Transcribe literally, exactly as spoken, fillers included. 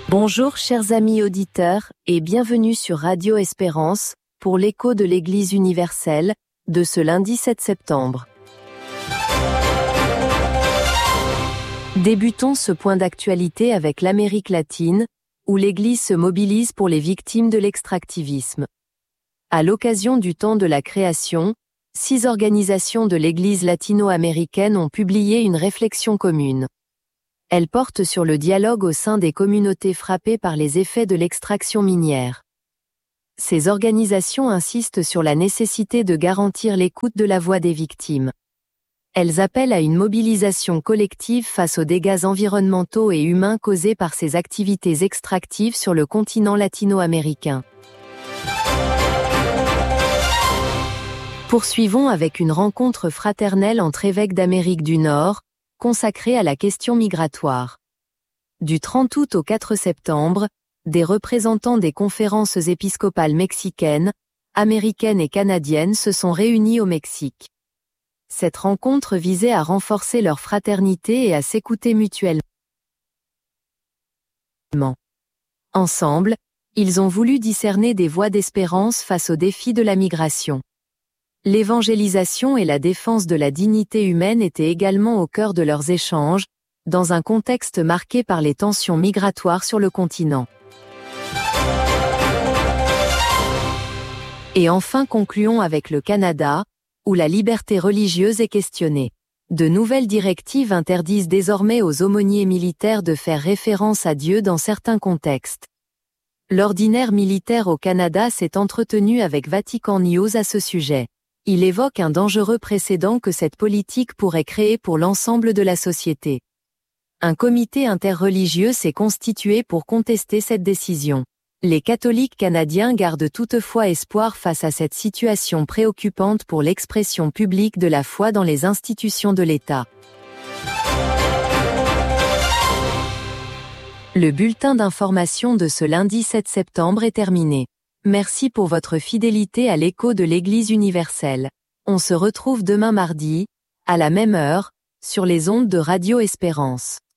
Bonjour chers amis auditeurs et bienvenue sur Radio Espérance pour l'écho de l'Église universelle de ce lundi sept septembre. Débutons ce point d'actualité avec l'Amérique latine, où l'Église se mobilise pour les victimes de l'extractivisme. À l'occasion du temps de la création, six organisations de l'Église latino-américaine ont publié une réflexion commune. Elle porte sur le dialogue au sein des communautés frappées par les effets de l'extraction minière. Ces organisations insistent sur la nécessité de garantir l'écoute de la voix des victimes. Elles appellent à une mobilisation collective face aux dégâts environnementaux et humains causés par ces activités extractives sur le continent latino-américain. Poursuivons avec une rencontre fraternelle entre évêques d'Amérique du Nord, consacrée à la question migratoire. Du trente août au quatre septembre, des représentants des conférences épiscopales mexicaines, américaines et canadiennes se sont réunis au Mexique. Cette rencontre visait à renforcer leur fraternité et à s'écouter mutuellement. Ensemble, ils ont voulu discerner des voies d'espérance face aux défis de la migration. L'évangélisation et la défense de la dignité humaine étaient également au cœur de leurs échanges, dans un contexte marqué par les tensions migratoires sur le continent. Et enfin concluons avec le Canada, où la liberté religieuse est questionnée. De nouvelles directives interdisent désormais aux aumôniers militaires de faire référence à Dieu dans certains contextes. L'ordinaire militaire au Canada s'est entretenu avec Vatican News à ce sujet. Il évoque un dangereux précédent que cette politique pourrait créer pour l'ensemble de la société. Un comité interreligieux s'est constitué pour contester cette décision. Les catholiques canadiens gardent toutefois espoir face à cette situation préoccupante pour l'expression publique de la foi dans les institutions de l'État. Le bulletin d'information de ce lundi sept septembre est terminé. Merci pour votre fidélité à l'écho de l'Église universelle. On se retrouve demain mardi, à la même heure, sur les ondes de Radio Espérance.